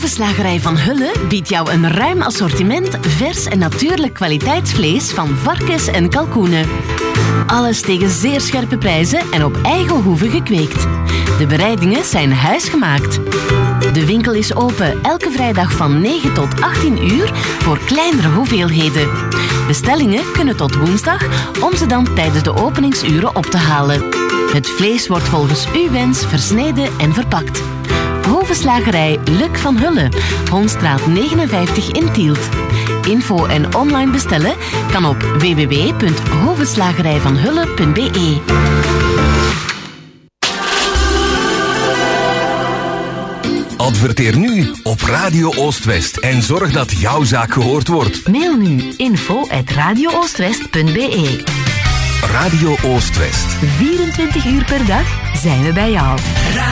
Hovenslagerij Van Hulle biedt jou een ruim assortiment vers en natuurlijk kwaliteitsvlees van varkens en kalkoenen. Alles tegen zeer scherpe prijzen en op eigen hoeve gekweekt. De bereidingen zijn huisgemaakt. De winkel is open elke vrijdag van 9 tot 18 uur voor kleinere hoeveelheden. Bestellingen kunnen tot woensdag om ze dan tijdens de openingsuren op te halen. Het vlees wordt volgens uw wens versneden en verpakt. Hovenslagerij Luc van Hulle, Honstraat 59 in Tielt. Info en online bestellen kan op www.hovenslagerijvanhulle.be. Adverteer nu op Radio Oost-West en zorg dat jouw zaak gehoord wordt. Mail nu info@radiooostwest.be. Radio Oost-West. 24 uur per dag zijn we bij jou.